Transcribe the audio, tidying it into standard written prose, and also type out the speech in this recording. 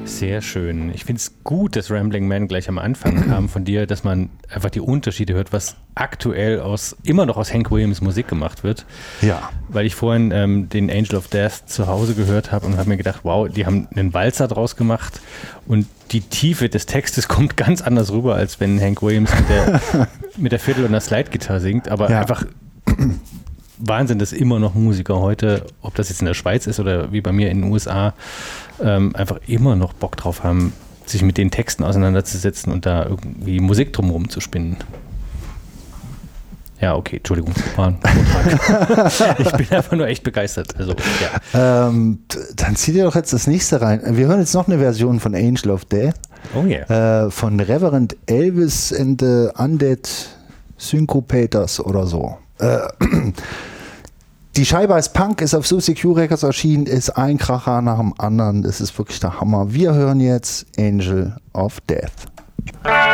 Sehr schön. Ich finde es gut, dass Rambling Man gleich am Anfang kam von dir, dass man einfach die Unterschiede hört, was aktuell immer noch aus Hank Williams Musik gemacht wird. Ja. Weil ich vorhin den Angel of Death zu Hause gehört habe und habe mir gedacht, wow, die haben einen Walzer draus gemacht und die Tiefe des Textes kommt ganz anders rüber, als wenn Hank Williams mit der Fiddle und der Slide-Gitarre singt, aber einfach Wahnsinn, dass immer noch Musiker heute, ob das jetzt in der Schweiz ist oder wie bei mir in den USA, einfach immer noch Bock drauf haben, sich mit den Texten auseinanderzusetzen und da irgendwie Musik drumherum zu spinnen. Ja, okay, Entschuldigung, war ein Vortrag. Ich bin einfach nur echt begeistert. Also, ja. Dann zieh dir doch jetzt das nächste rein. Wir hören jetzt noch eine Version von Angel of Death. Oh yeah. Von Reverend Elvis and the Undead Syncopators oder so. Die Scheibe als Punk ist auf Susie Q Records erschienen, ist ein Kracher nach dem anderen. Das ist wirklich der Hammer. Wir hören jetzt Angel of Death.